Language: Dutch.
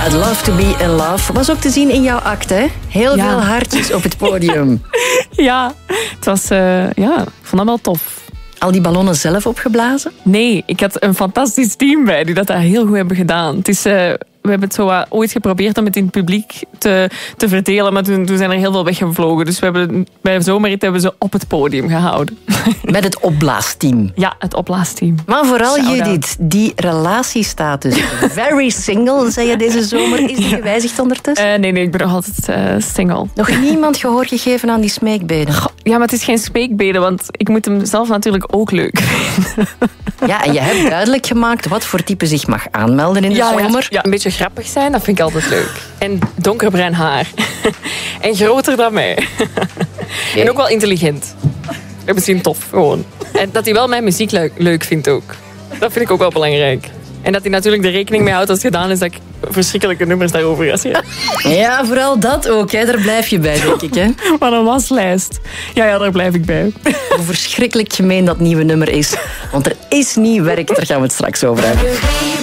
I'd Love to Be in Love. Was ook te zien in jouw act, hè? Heel veel hartjes op het podium. Ja, het was... ik vond dat wel tof. Al die ballonnen zelf opgeblazen? Nee, ik had een fantastisch team bij die dat heel goed hebben gedaan. Het is... we hebben het zo ooit geprobeerd om het in het publiek te verdelen, maar toen zijn er heel veel weggevlogen. Dus we hebben bij Zomerrit hebben ze op het podium gehouden. Met het opblaasteam. Ja, het opblaasteam. Maar vooral Shout-out. Judith, die relatiestatus. Very single, zei je deze zomer. Is die gewijzigd ondertussen? Nee, ik ben nog altijd single. Nog niemand gehoor gegeven aan die smeekbeden? Ja, maar het is geen smeekbeden, want ik moet hem zelf natuurlijk ook leuk vinden. Ja, en je hebt duidelijk gemaakt wat voor type zich mag aanmelden in de zomer. Ja, een beetje grappig zijn, dat vind ik altijd leuk. En donkerbruin haar. En groter dan mij. Okay. En ook wel intelligent. En misschien tof, gewoon. En dat hij wel mijn muziek leuk vindt ook. Dat vind ik ook wel belangrijk. En dat hij natuurlijk er rekening mee houdt als het gedaan is dat ik verschrikkelijke nummers daarover ga zeggen. Ja, vooral dat ook. Hè. Daar blijf je bij, denk ik. Hè. Wat een waslijst. Ja, daar blijf ik bij. Hoe verschrikkelijk gemeen dat nieuwe nummer is. Want er is nieuw werk, daar gaan we het straks over hebben.